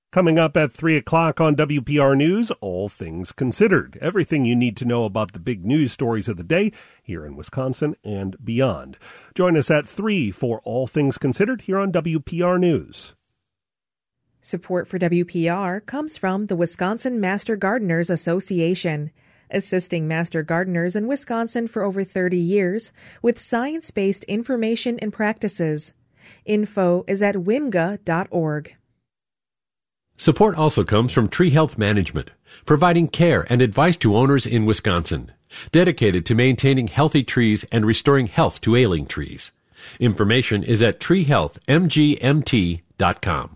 Coming up at 3 o'clock on WPR News, All Things Considered. Everything you need to know about the big news stories of the day here in Wisconsin and beyond. Join us at 3 for All Things Considered here on WPR News. Support for WPR comes from the Wisconsin Master Gardeners Association, assisting master gardeners in Wisconsin for over 30 years with science-based information and practices. Info is at wimga.org. Support also comes from Tree Health Management, providing care and advice to owners in Wisconsin, dedicated to maintaining healthy trees and restoring health to ailing trees. Information is at treehealthmgmt.com.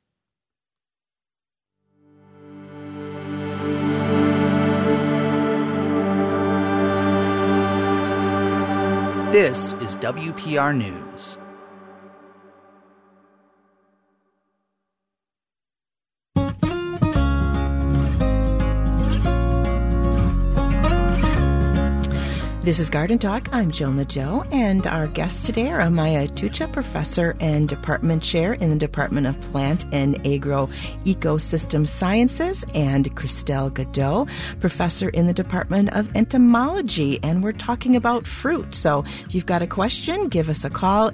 This is WPR News. This is Garden Talk. I'm Jill Nadeau, and our guests today are Amaya Tucha, professor and department chair in the Department of Plant and Agro-Ecosystem Sciences, and Christelle Godot, professor in the Department of Entomology, and we're talking about fruit. So if you've got a question, give us a call,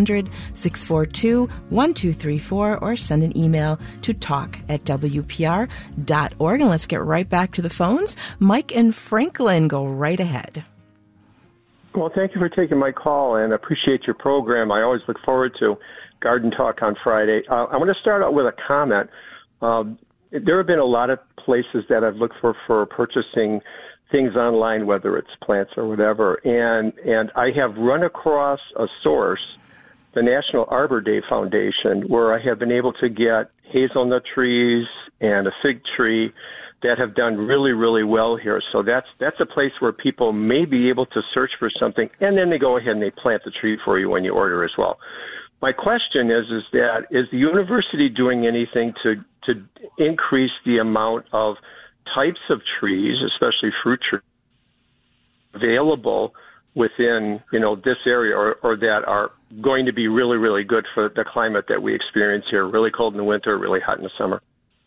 800-642-1234, or send an email to talk@wpr.org. And let's get right back to the phones. Mike and Franklin, go right ahead. Well, thank you for taking my call and appreciate your program. I always look forward to Garden Talk on Friday. I want to start out with a comment. There have been a lot of places that I've looked for purchasing things online, whether it's plants or whatever, and I have run across a source, the National Arbor Day Foundation, where I have been able to get hazelnut trees and a fig tree that have done really, really well here. So that's a place where people may be able to search for something, and then they go ahead and they plant the tree for you when you order as well. My question is the university doing anything to increase the amount of types of trees, especially fruit trees, available within, this area or that are going to be really, really good for the climate that we experience here, really cold in the winter, really hot in the summer?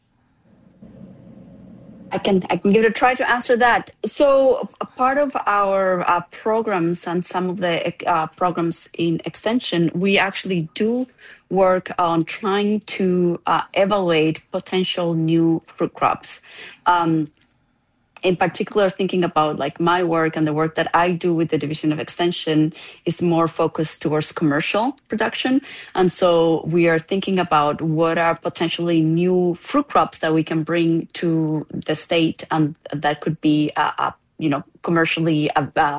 I can give it a try to answer that. So a part of our programs and some of the programs in extension, we actually do work on trying to evaluate potential new fruit crops. In particular, thinking about like my work and the work that I do with the Division of Extension is more focused towards commercial production. And so we are thinking about what are potentially new fruit crops that we can bring to the state and that could be, commercially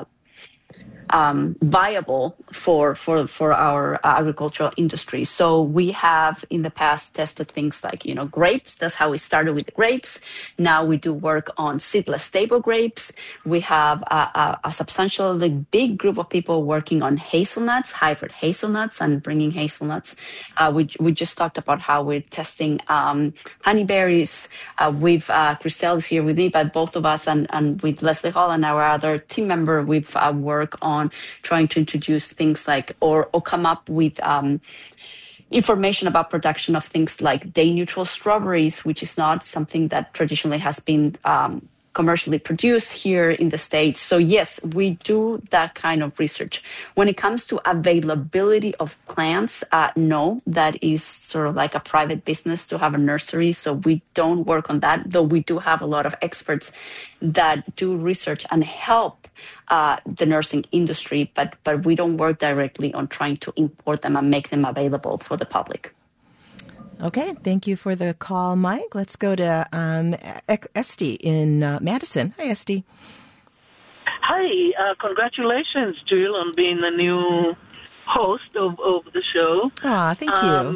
viable for our agricultural industry. So we have in the past tested things like, grapes. That's how we started with the grapes. Now we do work on seedless stable grapes. We have a substantially big group of people working on hazelnuts, hybrid hazelnuts, and bringing hazelnuts. We just talked about how we're testing honeyberries. Christelle is here with me, but both of us and with Leslie Hall and our other team member, we've worked on trying to introduce things like or come up with information about production of things like day neutral strawberries, which is not something that traditionally has been commercially produced here in the States. So yes, we do that kind of research. When it comes to availability of plants, no, that is sort of like a private business to have a nursery. So we don't work on that, though we do have a lot of experts that do research and help the nursing industry, but we don't work directly on trying to import them and make them available for the public. Okay, thank you for the call, Mike. Let's go to Esty in Madison. Hi, Esty. Hi, congratulations, Jill, on being the new host of the show. Aw, thank you.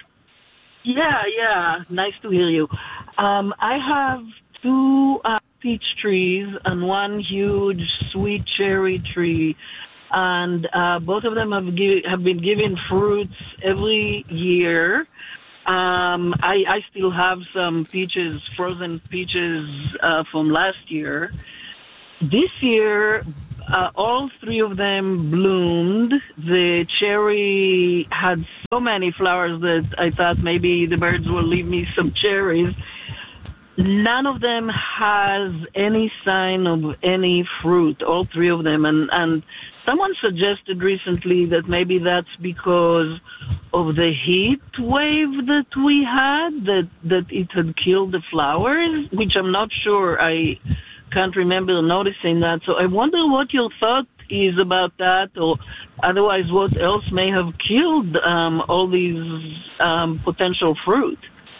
Yeah, nice to hear you. I have two peach trees and one huge sweet cherry tree, and both of them have been giving fruits every year. I still have some peaches, frozen peaches from last year. This year, all three of them bloomed. The cherry had so many flowers that I thought maybe the birds will leave me some cherries. None of them has any sign of any fruit, all three of them. And someone suggested recently that maybe that's because of the heat wave that we had, that it had killed the flowers, which I'm not sure. I can't remember noticing that. So I wonder what your thought is about that, or otherwise what else may have killed all these potential fruit.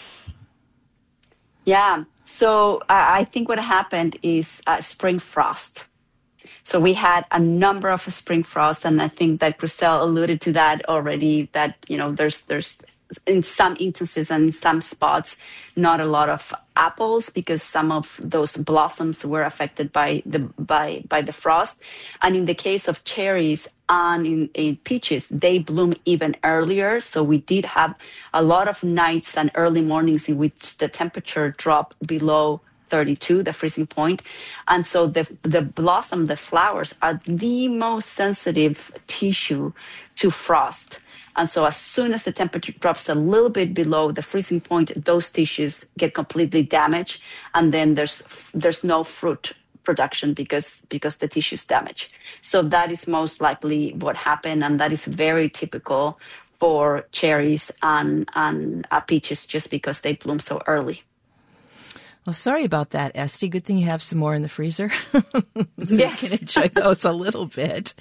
Yeah, so I think what happened is spring frost. So we had a number of spring frosts, and I think that Christelle alluded to that already, that, you know, there's in some instances and in some spots, not a lot of apples because some of those blossoms were affected by the frost. And in the case of cherries and in peaches, they bloom even earlier. So we did have a lot of nights and early mornings in which the temperature dropped below 32, the freezing point. And so the blossom, the flowers are the most sensitive tissue to frost. And so as soon as the temperature drops a little bit below the freezing point, those tissues get completely damaged. And then there's no fruit production because the tissue is damaged. So that is most likely what happened. And that is very typical for cherries and peaches, just because they bloom so early. Well, sorry about that, Esty. Good thing you have some more in the freezer. So yes. You can enjoy those a little bit.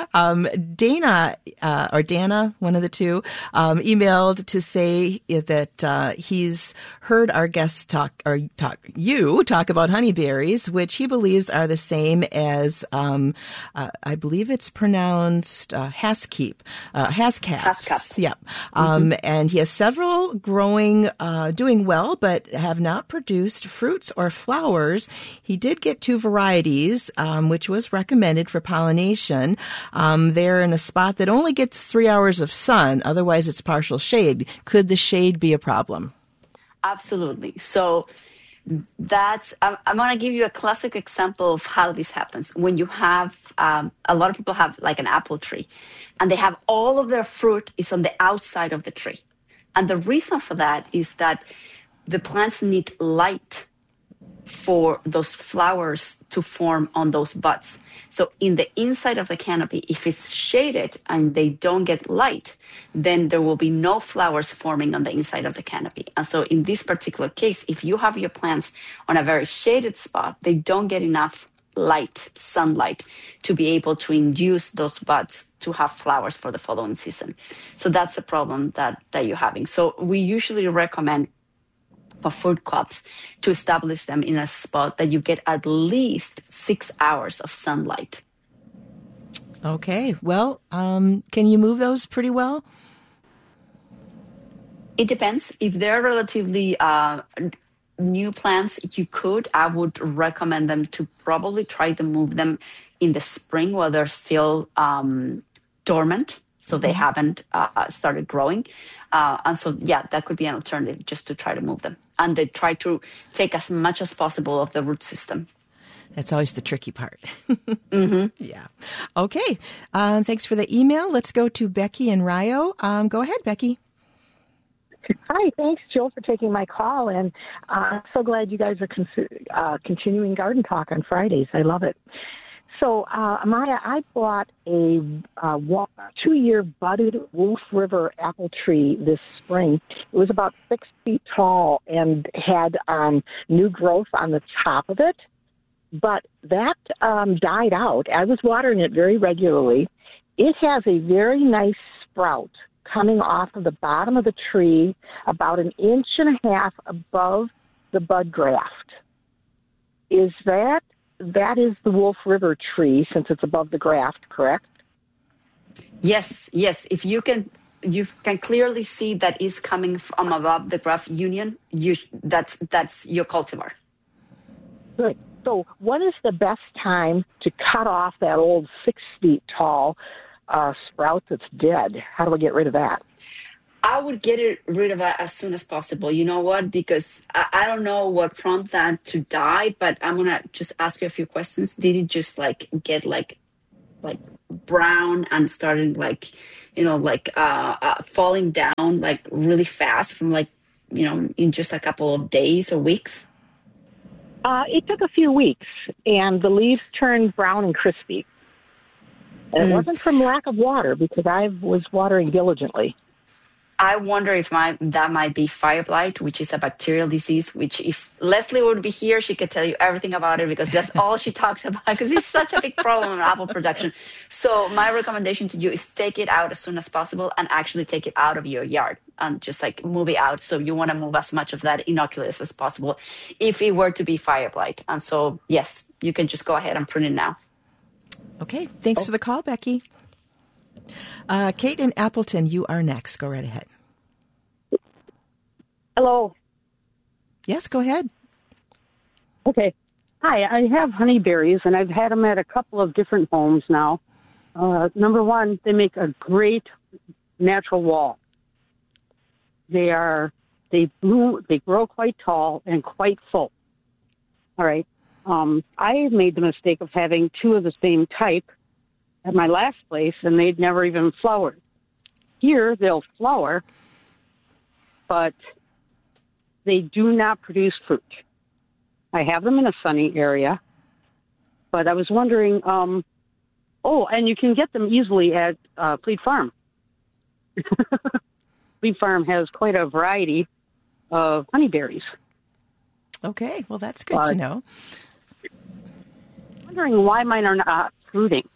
Dana, or Dana, one of the two, emailed to say that he's heard our guests talk about honeyberries, which he believes are the same as, I believe it's pronounced hascaps. Yep. And he has several growing, doing well, but have not produced fruits or flowers. He did get 2 varieties, which was recommended for pollination. They're in a spot that only gets 3 hours of sun. Otherwise, it's partial shade. Could the shade be a problem? Absolutely. So I'm going to give you a classic example of how this happens. When you have, a lot of people have like an apple tree, and they have all of their fruit is on the outside of the tree. And the reason for that is that the plants need light for those flowers to form on those buds. So in the inside of the canopy, if it's shaded and they don't get light, then there will be no flowers forming on the inside of the canopy. And so in this particular case, if you have your plants on a very shaded spot, they don't get enough sunlight, to be able to induce those buds to have flowers for the following season. So that's the problem that you're having. So we usually recommend for fruit crops to establish them in a spot that you get at least 6 hours of sunlight. Okay. Well, can you move those pretty well? It depends. If they're relatively new plants, I would recommend them to probably try to move them in the spring while they're still dormant. So they haven't started growing. And so, that could be an alternative, just to try to move them. And they try to take as much as possible of the root system. That's always the tricky part. Mm-hmm. Yeah. Okay. Thanks for the email. Let's go to Becky and Rio. Go ahead, Becky. Hi, thanks, Jill, for taking my call. And I'm so glad you guys are continuing Garden Talk on Fridays. I love it. So, Maya, I bought a 2-year budded Wolf River apple tree this spring. It was about 6 feet tall and had new growth on the top of it. But that died out. I was watering it very regularly. It has a very nice sprout coming off of the bottom of the tree about 1.5 inches above the bud graft. That is the Wolf River tree, since it's above the graft, correct? Yes. If you can clearly see that is coming from above the graft union, that's your cultivar. Good. So what is the best time to cut off that old 6 feet tall sprout that's dead? How do I get rid of that? I would get rid of that as soon as possible. You know what? Because I don't know what prompted that to die, but I'm going to just ask you a few questions. Did it just get like brown and starting like, falling down like really fast from like, in just a couple of days or weeks? It took a few weeks, and the leaves turned brown and crispy. And it wasn't from lack of water, because I was watering diligently. I wonder if that might be fire blight, which is a bacterial disease, which if Leslie would be here, she could tell you everything about it, because that's all she talks about, because it's such a big problem in apple production. So my recommendation to you is take it out as soon as possible and actually take it out of your yard and just like move it out. So you want to move as much of that inoculus as possible if it were to be fire blight. And so, yes, you can just go ahead and prune it now. Okay. Thanks for the call, Becky. Kate in Appleton, you are next. Go right ahead. Hello. Yes, go ahead. Okay. Hi, I have honeyberries, and I've had them at a couple of different homes now. Number one, they make a great natural wall. They bloom, they grow quite tall and quite full. All right. I made the mistake of having two of the same type at my last place, and they'd never even flowered. Here, they'll flower, but they do not produce fruit. I have them in a sunny area, but I was wondering, and you can get them easily at Fleet Farm. Fleet Farm has quite a variety of honeyberries. Okay, well, that's good to know. I'm wondering why mine are not fruiting.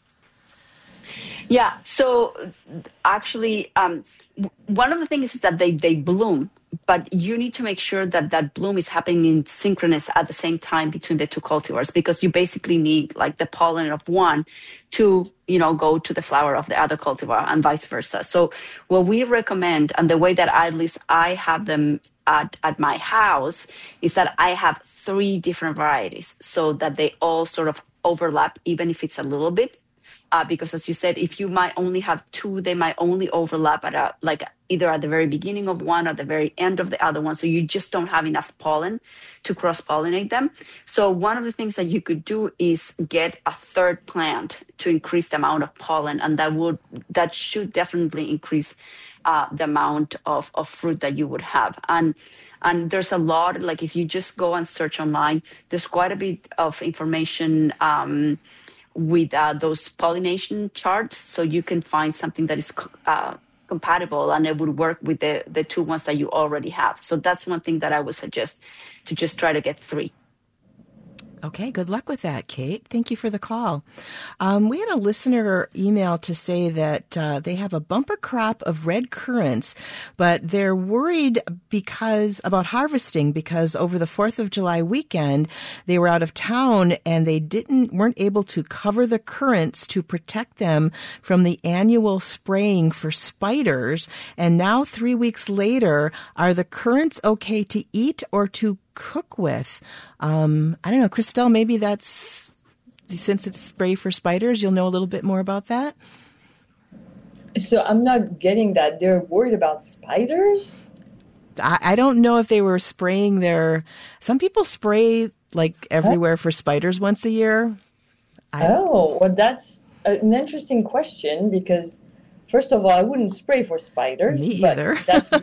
Yeah, so actually, one of the things is that they bloom, but you need to make sure that bloom is happening in synchronous at the same time between the two cultivars, because you basically need like the pollen of one to, go to the flower of the other cultivar and vice versa. So what we recommend, and the way that at least I have them at my house, is that I have 3 different varieties so that they all sort of overlap, even if it's a little bit. Because as you said, if you might only have 2, they might only overlap at either at the very beginning of one or the very end of the other one. So you just don't have enough pollen to cross-pollinate them. So one of the things that you could do is get a 3rd plant to increase the amount of pollen, and that should definitely increase the amount of fruit that you would have. And there's a lot, like if you just go and search online, there's quite a bit of information with those pollination charts, so you can find something that is compatible and it would work with the 2 ones that you already have. So that's one thing that I would suggest, to just try to get 3. Okay, good luck with that, Kate. Thank you for the call. We had a listener email to say that they have a bumper crop of red currants, but they're worried about harvesting, because over the 4th of July weekend, they were out of town and they weren't able to cover the currants to protect them from the annual spraying for spiders. And now 3 weeks later, are the currants okay to eat or to cook with? I don't know, Christelle, maybe that's, since it's spray for spiders, you'll know a little bit more about that. So I'm not getting that. They're worried about spiders? I don't know if they were spraying some people spray like everywhere for spiders once a year. Well, that's an interesting question, because first of all, I wouldn't spray for spiders. Me either.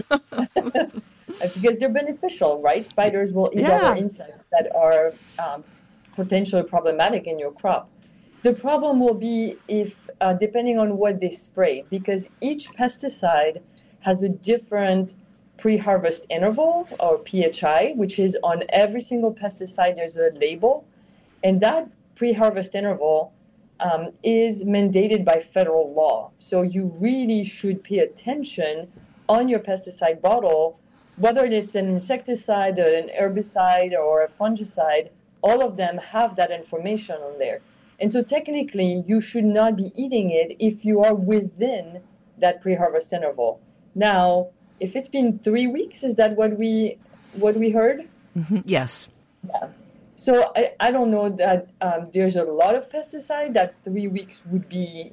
Because they're beneficial, right? Spiders will eat other insects that are potentially problematic in your crop. The problem will be if, depending on what they spray, because each pesticide has a different pre-harvest interval, or PHI, which is on every single pesticide, there's a label. And that pre-harvest interval is mandated by federal law. So you really should pay attention on your pesticide bottle, whether it's an insecticide, an herbicide, or a fungicide. All of them have that information on there. And so technically, you should not be eating it if you are within that pre-harvest interval. Now, if it's been 3 weeks, is that what we heard? Mm-hmm. Yes. Yeah. So I don't know that there's a lot of pesticide that 3 weeks would be,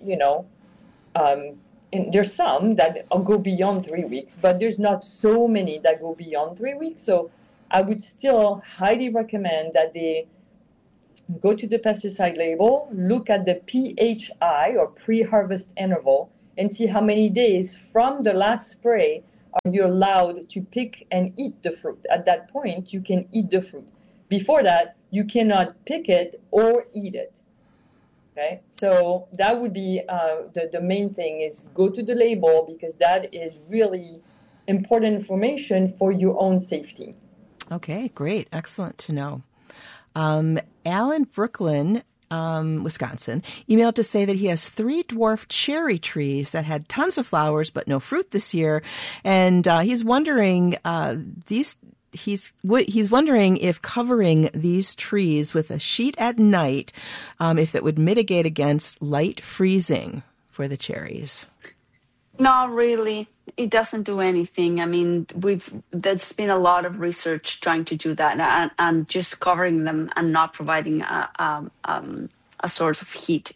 and there's some that go beyond 3 weeks, but there's not so many that go beyond 3 weeks. So I would still highly recommend that they go to the pesticide label, look at the PHI or pre-harvest interval, and see how many days from the last spray are you allowed to pick and eat the fruit. At that point, you can eat the fruit. Before that, you cannot pick it or eat it. Okay, so that would be the main thing is go to the label, because that is really important information for your own safety. Okay, great. Excellent to know. Alan Brooklyn, Wisconsin, emailed to say that he has 3 dwarf cherry trees that had tons of flowers but no fruit this year. And he's wondering He's wondering if covering these trees with a sheet at night, if that would mitigate against light freezing for the cherries. Not really. It doesn't do anything. I mean, there's been a lot of research trying to do that, and just covering them and not providing a source of heat.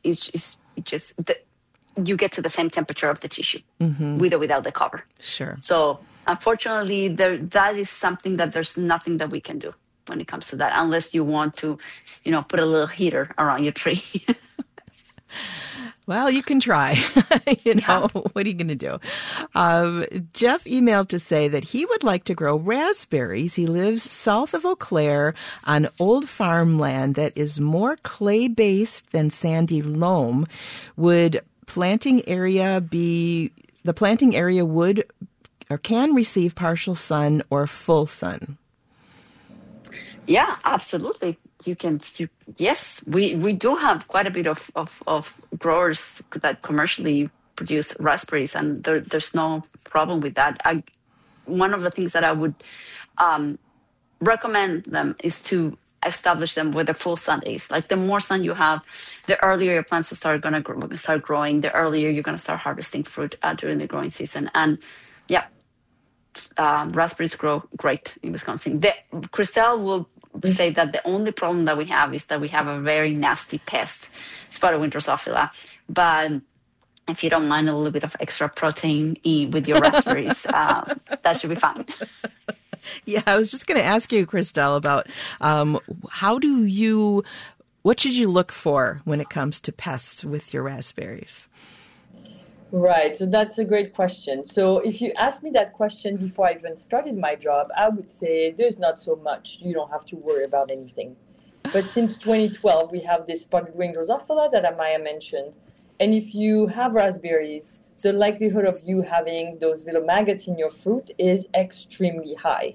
You get to the same temperature of the tissue with or without the cover. Sure. So unfortunately, that is something that there's nothing that we can do when it comes to that, unless you want to, put a little heater around your tree. Well, you can try. What are you going to do? Jeff emailed to say that he would like to grow raspberries. He lives south of Eau Claire on old farmland that is more clay-based than sandy loam. The planting area would or can receive partial sun or full sun? Yeah, absolutely. Yes, we do have quite a bit of growers that commercially produce raspberries, and there's no problem with that. One of the things that I would recommend them is to establish them where the full sun is. Like the more sun you have, the earlier your plants start growing, the earlier you're going to start harvesting fruit during the growing season. And yeah, raspberries grow great in Wisconsin. Christelle will say that the only problem that we have is that we have a very nasty pest, Spiderwing Drosophila. But if you don't mind a little bit of extra protein with your raspberries, that should be fine. Yeah, I was just going to ask you, Christelle, about what should you look for when it comes to pests with your raspberries? Right, so that's a great question. So if you asked me that question before I even started my job, I would say there's not so much. You don't have to worry about anything. But since 2012, we have this spotted wing Drosophila that Amaya mentioned. And if you have raspberries, the likelihood of you having those little maggots in your fruit is extremely high.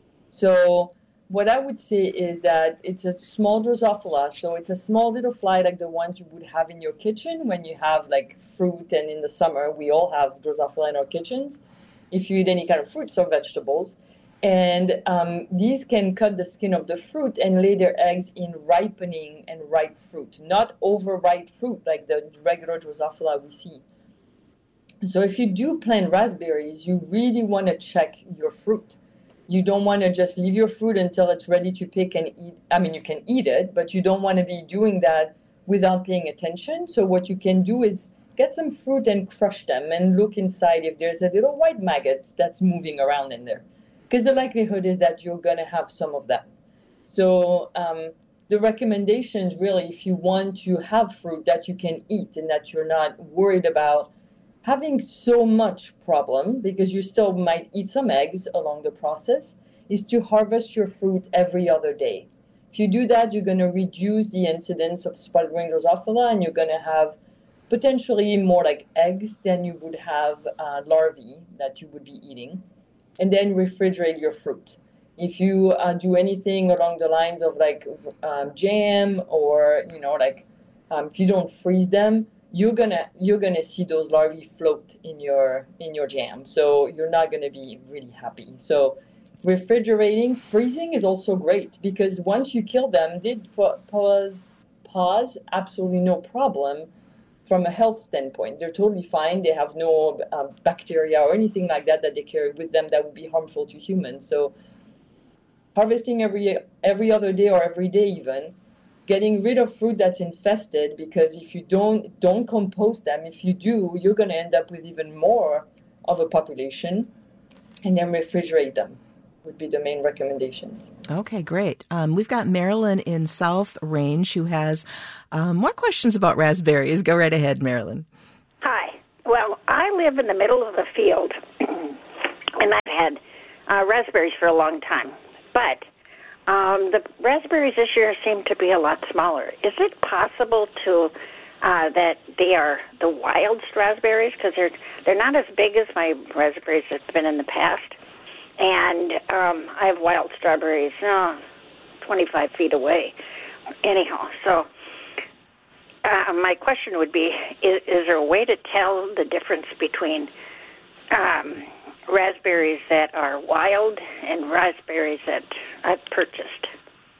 So what I would say is that it's a small Drosophila, so it's a small little fly like the ones you would have in your kitchen when you have like fruit, and in the summer we all have Drosophila in our kitchens if you eat any kind of fruits or vegetables. And these can cut the skin of the fruit and lay their eggs in ripening and ripe fruit, not overripe fruit like the regular Drosophila we see. So if you do plant raspberries, you really want to check your fruit. You don't want to just leave your fruit until it's ready to pick and eat. I mean, you can eat it, but you don't want to be doing that without paying attention. So what you can do is get some fruit and crush them and look inside if there's a little white maggot that's moving around in there. Because the likelihood is that you're going to have some of that. So the recommendations really, if you want to have fruit that you can eat and that you're not worried about having so much problem, because you still might eat some eggs along the process, is to harvest your fruit every other day. If you do that, you're going to reduce the incidence of spotted wing Drosophila, and you're going to have potentially more like eggs than you would have larvae that you would be eating. And then refrigerate your fruit. If you do anything along the lines of like jam, or if you don't freeze them, you're gonna see those larvae float in your jam. So you're not gonna be really happy. So freezing is also great, because once you kill them, they pause absolutely no problem from a health standpoint. They're totally fine. They have no bacteria or anything like that they carry with them that would be harmful to humans. So harvesting every other day or every day even, getting rid of fruit that's infested, because if you don't compost them, if you do, you're going to end up with even more of a population, and then refrigerate them. would be the main recommendations. Okay, great. We've got Marilyn in South Range who has more questions about raspberries. Go right ahead, Marilyn. Hi. Well, I live in the middle of the field, and I've had raspberries for a long time. But the raspberries this year seem to be a lot smaller. Is it possible to that they are the wild raspberries? Because they're not as big as my raspberries have been in the past. And I have wild strawberries 25 feet away. Anyhow, so my question would be, is there a way to tell the difference between raspberries that are wild and raspberries that I've purchased?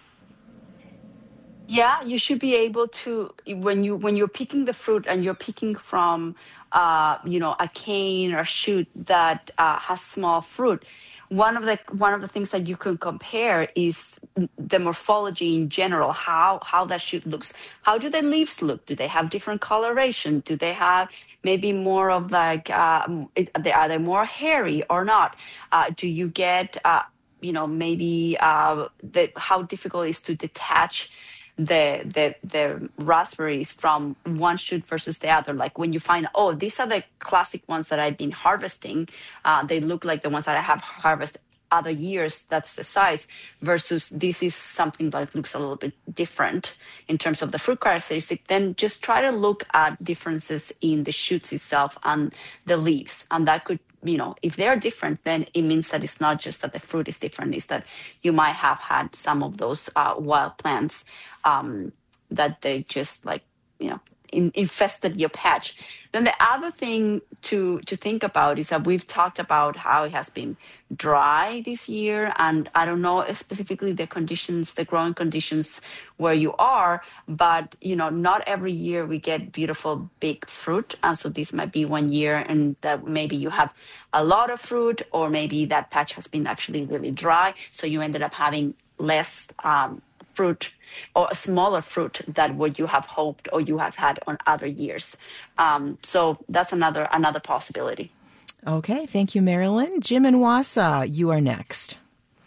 Yeah, you should be able to, when you're picking the fruit and you're picking from a cane or shoot that has small fruit. One of the things that you can compare is the morphology in general, how that shoot looks. How do the leaves look? Do they have different coloration? Do they have maybe more of like are they more hairy or not? Do you get maybe how difficult it is to detach the raspberries from one shoot versus the other? Like when you find, these are the classic ones that I've been harvesting, they look like the ones that I have harvested other years, that's the size, versus this is something that looks a little bit different in terms of the fruit characteristic. Then just try to look at differences in the shoots itself and the leaves, and that could, if they're different, then it means that it's not just that the fruit is different, it's that you might have had some of those wild plants that they just infested your patch. Then the other thing to think about is that we've talked about how it has been dry this year, and I don't know specifically the growing conditions where you are, but not every year we get beautiful big fruit, and so this might be one year and that maybe you have a lot of fruit, or maybe that patch has been actually really dry, so you ended up having less fruit or a smaller fruit than what you have hoped or you have had on other years. So that's another possibility. Okay, thank you, Marilyn. Jim in Wausau, you are next.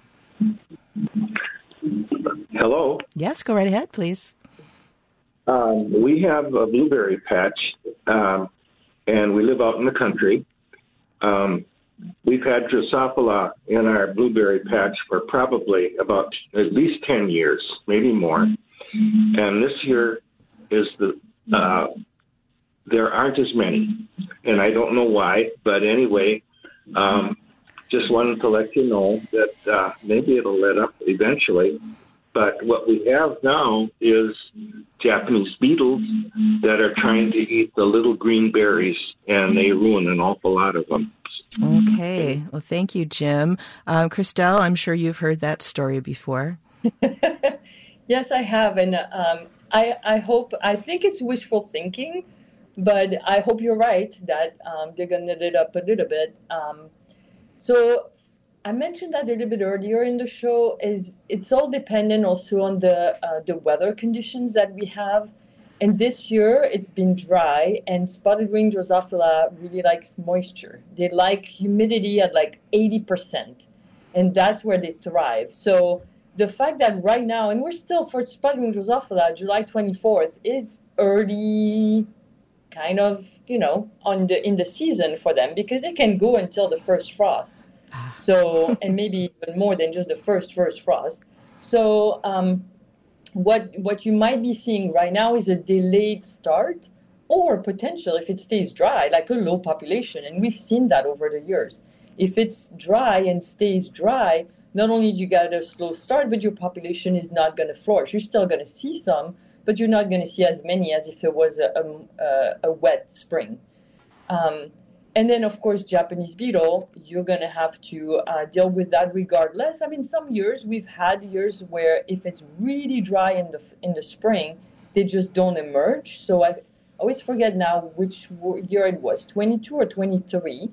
Hello. Yes, go right ahead, please. We have a blueberry patch, and we live out in the country. We've had Drosophila in our blueberry patch for probably about at least 10 years, maybe more. And this year is there aren't as many. And I don't know why, but anyway, just wanted to let you know that maybe it'll let up eventually. But what we have now is Japanese beetles that are trying to eat the little green berries, and they ruin an awful lot of them. Okay. Well, thank you, Jim. Christelle, I'm sure you've heard that story before. Yes, I have. And I think it's wishful thinking, but I hope you're right that they're going to knit it up a little bit. So I mentioned that a little bit earlier in the show. It's all dependent also on the weather conditions that we have. And this year, it's been dry, and spotted wing Drosophila really likes moisture. They like humidity at like 80%, and that's where they thrive. So the fact that right now, and we're still, for spotted wing Drosophila, July 24th is early, kind of, in the season for them, because they can go until the first frost. So, and maybe even more than just the first frost. So, what you might be seeing right now is a delayed start, or potential, if it stays dry, like a low population. And we've seen that over the years. If it's dry and stays dry, not only do you get a slow start, but your population is not going to flourish. You're still going to see some, but you're not going to see as many as if it was a wet spring. And then, of course, Japanese beetle, you're going to have to deal with that regardless. I mean, some years, we've had years where if it's really dry in the spring, they just don't emerge. So I always forget now which year it was, 22 or 23.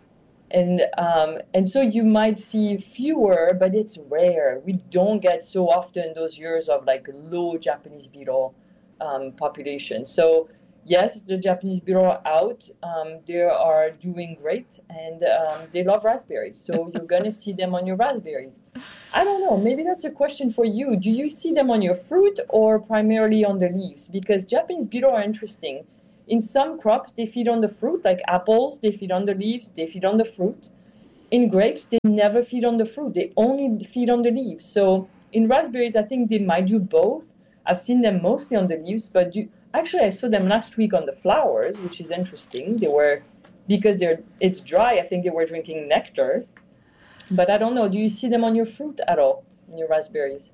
And so you might see fewer, but it's rare. We don't get so often those years of like low Japanese beetle population. So yes, the Japanese beetle are out. They are doing great, and they love raspberries. So you're going to see them on your raspberries. I don't know. Maybe that's a question for you. Do you see them on your fruit or primarily on the leaves? Because Japanese beetle are interesting. In some crops, they feed on the fruit, like apples. They feed on the leaves. They feed on the fruit. In grapes, they never feed on the fruit. They only feed on the leaves. So in raspberries, I think they might do both. I've seen them mostly on the leaves, but actually I saw them last week on the flowers, which is interesting. They were, because it's dry, I think they were drinking nectar. But I don't know, do you see them on your fruit at all, in your raspberries?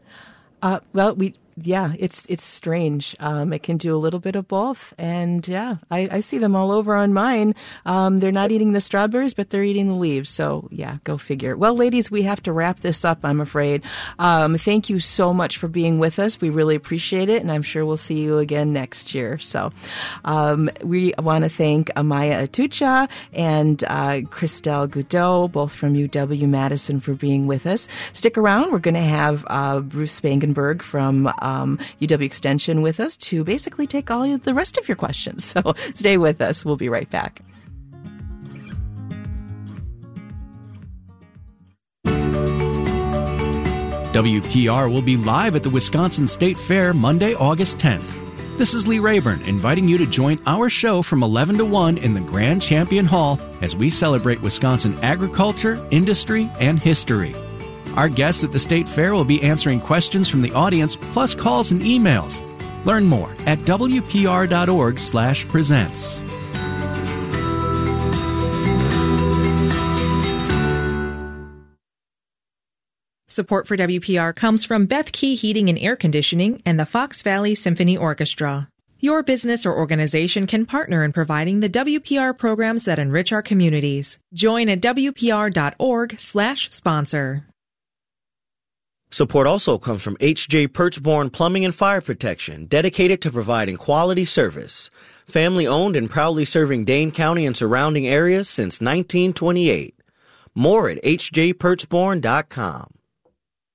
It's strange. It can do a little bit of both. And I see them all over on mine. They're not eating the strawberries, but they're eating the leaves. So go figure. Well, ladies, we have to wrap this up, I'm afraid. Thank you so much for being with us. We really appreciate it. And I'm sure we'll see you again next year. So, we want to thank Amaya Atucha and Christelle Goudeau, both from UW-Madison, for being with us. Stick around. We're going to have Bruce Spangenberg from UW Extension with us to basically take all the rest of your questions. So stay with us. We'll be right back. WPR will be live at the Wisconsin State Fair Monday, August 10th. This is Lee Rayburn inviting you to join our show from 11 to 1 in the Grand Champion Hall as we celebrate Wisconsin agriculture, industry, and history. Our guests at the State Fair will be answering questions from the audience, plus calls and emails. Learn more at wpr.org/presents. Support for WPR comes from Beth Key Heating and Air Conditioning and the Fox Valley Symphony Orchestra. Your business or organization can partner in providing the WPR programs that enrich our communities. Join at wpr.org/sponsor. Support also comes from H.J. Perchborn Plumbing and Fire Protection, dedicated to providing quality service. Family-owned and proudly serving Dane County and surrounding areas since 1928. More at hjperchborn.com.